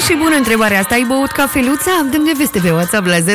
Și bună întrebarea asta, ai băut cafeluța? Dăm de veste pe WhatsApp la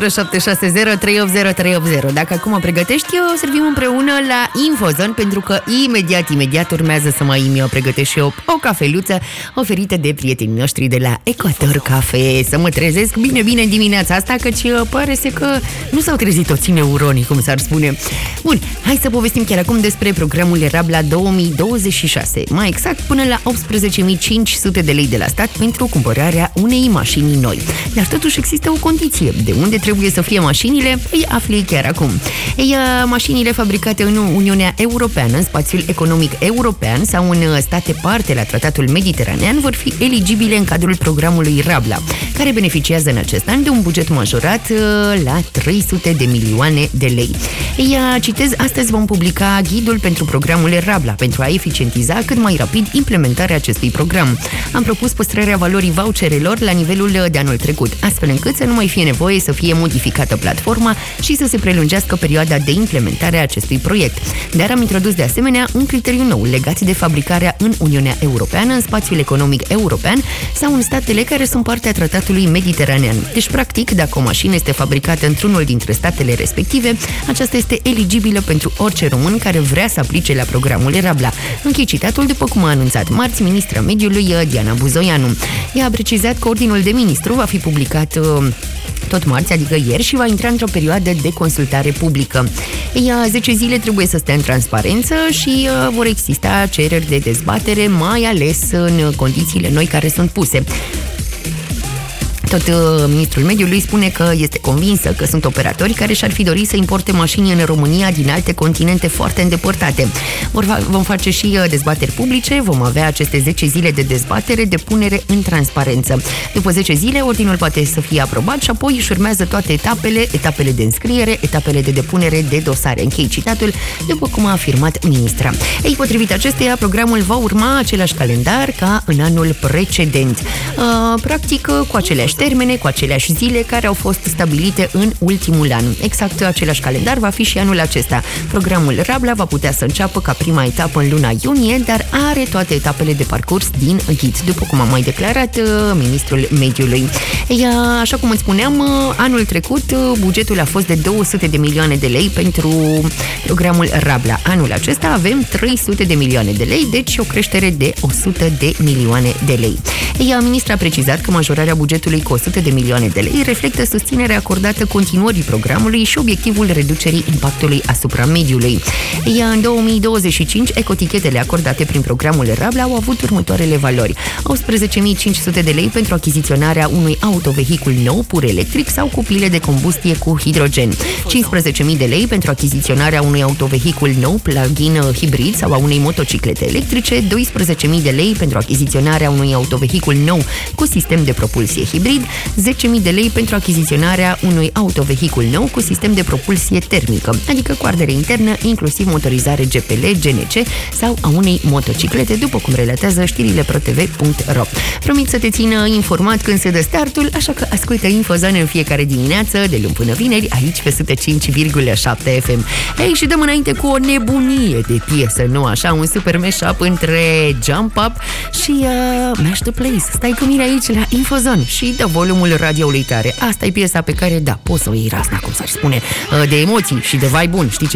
0760 Dacă acum pregătești, servim împreună la Infozone, pentru că imediat urmează să mai pregătesc și eu o cafeluță oferită de prietenii noștri de la Ecuador Cafe. Să mă trezesc bine dimineața asta, căci pare că nu s-au trezit toți neuronii, cum s-ar spune. Bun, hai să povestim chiar acum despre programul Rabla 2026. Mai exact, până la 18.500 de lei de la stat pentru cumpărarea unei mașini noi. Dar totuși există o condiție. De unde trebuie să fie mașinile? Îi afli chiar acum. Mașinile fabricate în Uniunea Europeană, în spațiul economic european sau în state parte la Tratatul Mediteranean vor fi eligibile în cadrul programului Rabla, care beneficiază în acest an de un buget majorat la 300 de milioane de lei. Citez, astăzi vom publica ghidul pentru programul Rabla pentru a eficientiza cât mai rapid implementarea acestui program. Am propus păstrarea valorii voucherelor la nivelul de anul trecut, astfel încât să nu mai fie nevoie să fie modificată platforma și să se prelungească perioada de implementare a acestui proiect. Dar am introdus de asemenea un criteriu nou legat de fabricarea în Uniunea Europeană, în spațiul economic european sau în statele care sunt parte a Tratatului Mediteranean. Deci, practic, dacă o mașină este fabricată într-unul dintre statele respective, aceasta este eligibilă pentru orice român care vrea să aplice la programul Rabla. Închei citatul, după cum a anunțat marți ministra mediului Diana Buzoianu. Ea a precizat că ordinul de ministru va fi publicat tot marți, adică ieri, și va intra într-o perioadă de consultare publică. 10 zile trebuie să stea în transparență și vor exista cereri de dezbatere, mai ales în condițiile noi care sunt puse. Tot ministrul mediului spune că este convinsă că sunt operatori care și-ar fi dorit să importe mașini în România din alte continente foarte îndepărtate. Vom face și dezbateri publice, vom avea aceste 10 zile de dezbatere, de punere în transparență. După 10 zile, ordinul poate să fie aprobat și apoi își urmează toate etapele de înscriere, etapele de depunere de dosare. Închei citatul, după cum a afirmat ministra. Ei, potrivit acesteia, programul va urma același calendar ca în anul precedent. Practic, cu aceleași termene, cu aceleași zile care au fost stabilite în ultimul an. Exact același calendar va fi și anul acesta. Programul Rabla va putea să înceapă ca prima etapă în luna iunie, dar are toate etapele de parcurs din ghid, după cum a mai declarat ministrul mediului. Așa cum îți spuneam, anul trecut bugetul a fost de 200 de milioane de lei pentru programul Rabla. Anul acesta avem 300 de milioane de lei, deci o creștere de 100 de milioane de lei. Ministra a precizat că majorarea bugetului cu 100 de milioane de lei reflectă susținerea acordată continuării programului și obiectivul reducerii impactului asupra mediului. În 2025, ecotichetele acordate prin programul Rabla au avut următoarele valori: 18.500 de lei pentru achiziționarea unui autovehicul nou pur electric sau cu pile de combustie cu hidrogen, 15.000 de lei pentru achiziționarea unui autovehicul nou plug-in hibrid sau a unei motociclete electrice, 12.000 de lei pentru achiziționarea unui autovehicul nou cu sistem de propulsie hibrid, 10.000 de lei pentru achiziționarea unui autovehicul nou cu sistem de propulsie termică, adică cu ardere internă, inclusiv motorizare GPL, GNC sau a unei motociclete, după cum relatează știrile protv.ro. Promit să te țin informat când se dă startul, așa că ascultă Infozone în fiecare dimineață, de luni până vineri, aici pe 105,7 FM. Ei, și dăm înainte cu o nebunie de piesă, nu așa? Un super mashup între Jump Up și Mash the Place. Stai cu mine aici la Infozone și dă volumul radioului tare. Asta e piesa pe care, da, poți să o iei razna, cum s-ar spune, de emoții și de vibe bun, știi ce